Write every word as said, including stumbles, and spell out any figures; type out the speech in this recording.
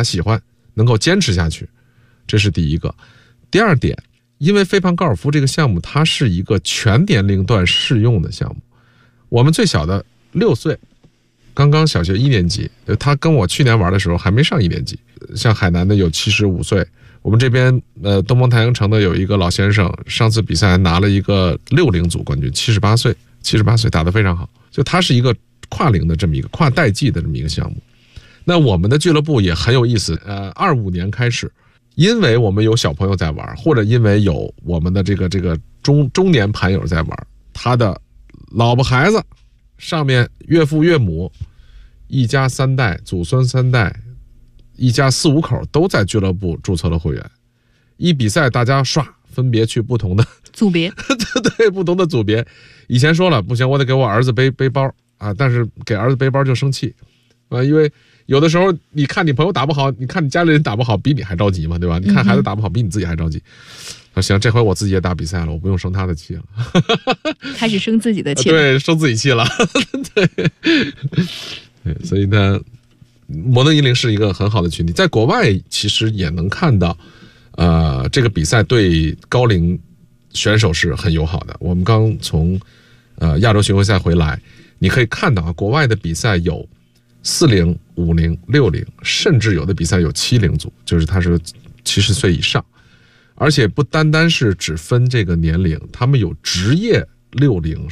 他喜欢，能够坚持下去，这是第一个。第二点，因为飞盘高尔夫这个项目它是一个全年龄段适用的项目，我们最小的六岁，刚刚小学一年级，他跟我去年玩的时候还没上一年级。像海南的有七十五岁，我们这边呃东风太阳城的有一个老先生，上次比赛拿了一个六龄组冠军，七十八岁，七十八岁打得非常好。就他是一个跨龄的这么一个跨代际的这么一个项目。那我们的俱乐部也很有意思，呃，二五年开始，因为我们有小朋友在玩，或者因为有我们的这个这个中中年盘友在玩，他的老婆孩子上面岳父岳母一家三代，祖孙三代，一家四五口都在俱乐部注册了会员。一比赛大家唰分别去不同的组别对，不同的组别。以前说了不行，我得给我儿子背背包啊，但是给儿子背包就生气啊，因为有的时候你看你朋友打不好，你看你家里人打不好，比你还着急嘛，对吧？你看孩子打不好，比你自己还着急。啊，行，这回我自己也打比赛了，我不用生他的气了， 开始生自己的气了。 对，生自己气了。对，对，所以呢，摩登银铃是一个很好的群体，在国外其实也能看到，呃，这个比赛对高龄选手是很友好的。我们刚从呃亚洲巡回赛回来，你可以看到啊，国外的比赛有四零、五零、六零，甚至有的比赛有七零组，就是他是七十岁以上，而且不单单是只分这个年龄，他们有职业六零。